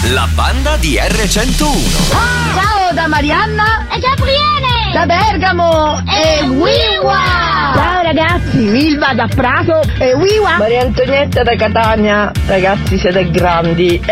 la banda di R101. Ciao da Marianna E Gabriele! da Bergamo e Wiwa. Ciao ragazzi, Milva da Prato e Wiwa. Maria Antonietta da Catania, ragazzi siete grandi,